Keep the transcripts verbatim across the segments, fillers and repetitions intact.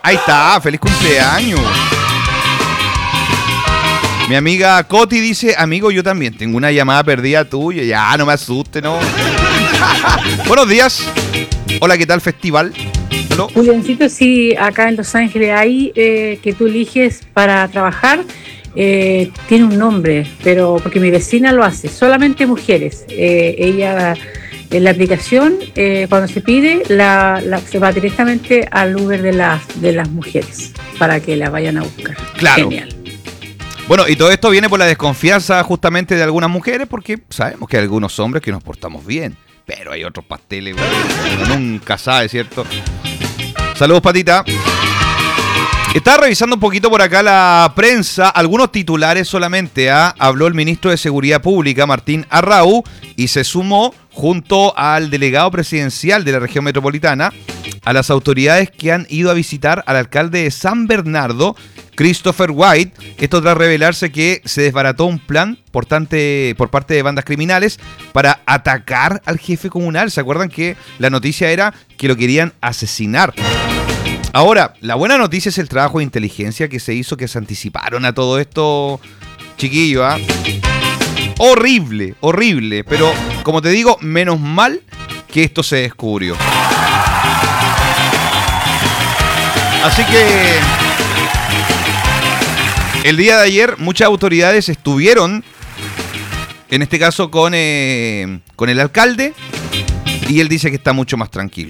Ahí está, feliz cumpleaños. Mi amiga Coti dice, amigo, yo también tengo una llamada perdida tuya. Ya, no me asuste, ¿no? Buenos días. Hola, ¿qué tal, festival? ¿Aló? Juliancito, sí, acá en Los Ángeles hay eh, que tú eliges para trabajar, eh, tiene un nombre, pero porque mi vecina lo hace, solamente mujeres. Eh, ella, en la aplicación, eh, cuando se pide, la, la, se va directamente al Uber de las, de las mujeres para que la vayan a buscar. Claro. Genial. Bueno, y todo esto viene por la desconfianza justamente de algunas mujeres, porque sabemos que hay algunos hombres que nos portamos bien, pero hay otros pasteles, güey, uno nunca sabe, ¿cierto? Saludos, Patita. Estaba revisando un poquito por acá la prensa, algunos titulares solamente. ¿eh? Habló el ministro de Seguridad Pública, Martín Arrau, y se sumó junto al delegado presidencial de la región metropolitana a las autoridades que han ido a visitar al alcalde de San Bernardo, Christopher White, esto tras revelarse que se desbarató un plan por, tante, por parte de bandas criminales para atacar al jefe comunal. ¿Se acuerdan que la noticia era que lo querían asesinar? Ahora, la buena noticia es el trabajo de inteligencia que se hizo, que se anticiparon a todo esto, chiquillo, ¿eh? Horrible, horrible, pero como te digo, menos mal que esto se descubrió. Así que el día de ayer muchas autoridades estuvieron, en este caso con, eh, con el alcalde, y él dice que está mucho más tranquilo.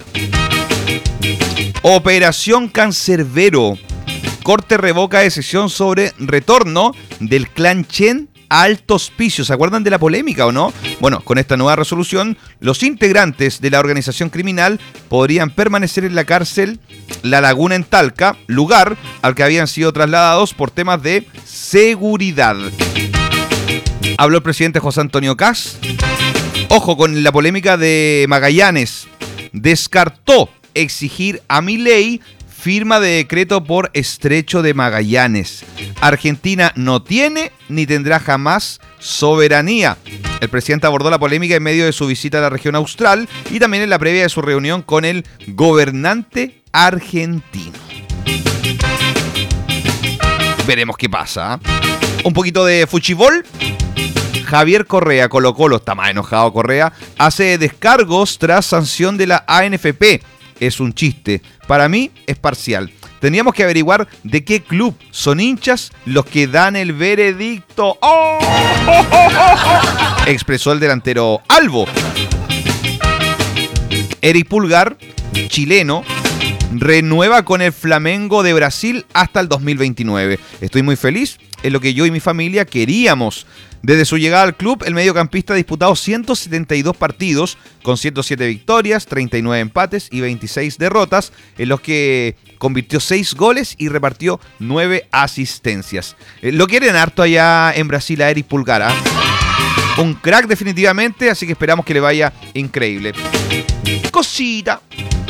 Operación Cancerbero. Corte revoca decisión sobre retorno del clan Chen a Alto Hospicio. ¿Se acuerdan de la polémica o no? Bueno, con esta nueva resolución, los integrantes de la organización criminal podrían permanecer en la cárcel La Laguna en Talca, lugar al que habían sido trasladados por temas de seguridad. Habló el presidente José Antonio Kast. Ojo con la polémica de Magallanes. Descartó exigir a Milei firma de decreto por Estrecho de Magallanes. Argentina no tiene ni tendrá jamás soberanía. El presidente abordó la polémica en medio de su visita a la región austral y también en la previa de su reunión con el gobernante argentino. Veremos qué pasa. Un poquito de fuchibol. Javier Correa, Colo Colo, está más enojado Correa, hace descargos tras sanción de la A N F P. Es un chiste. Para mí es parcial. Tendríamos que averiguar de qué club son hinchas los que dan el veredicto. ¡Oh! Expresó el delantero Albo. Eric Pulgar, chileno, renueva con el Flamengo de Brasil hasta el dos mil veintinueve. Estoy muy feliz, es lo que yo y mi familia queríamos. Desde su llegada al club, el mediocampista ha disputado ciento setenta y dos partidos, con ciento siete victorias, treinta y nueve empates y veintiséis derrotas, en los que convirtió seis goles y repartió nueve asistencias. Eh, lo quieren harto allá en Brasil a Eric Pulgar, ¿eh? Un crack definitivamente, así que esperamos que le vaya increíble. Cosita.